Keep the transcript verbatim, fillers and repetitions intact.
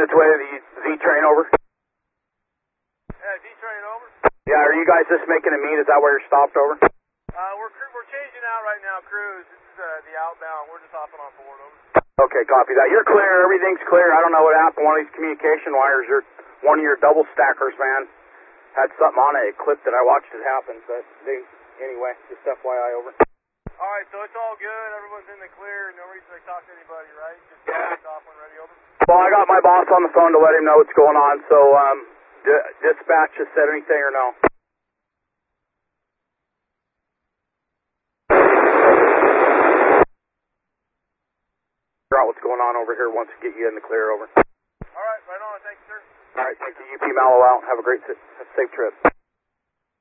its way to the Z-train over? Yeah, Z-train over. Yeah, are you guys just making a meet? Is that where you're stopped over? Uh, we're we're changing out right now, crews. This is uh, the outbound. We're just hopping on board over. Okay, copy that. You're clear. Everything's clear. I don't know what happened. One of these communication wires, or one of your double stackers, man, had something on it. It clipped it. I watched it happen. So they, anyway, just F Y I over. All right, so it's all good. Everyone's in the clear. No reason to talk to anybody, right? Just Yeah. off when ready over. Well, I got my boss on the phone to let him know what's going on. So um, d- dispatch just said anything or no? Figure out what's going on over here once we get you in the clear over. All right, right on. Thank you, sir. All right, thank you. U P Mallow out. Have a great, safe trip.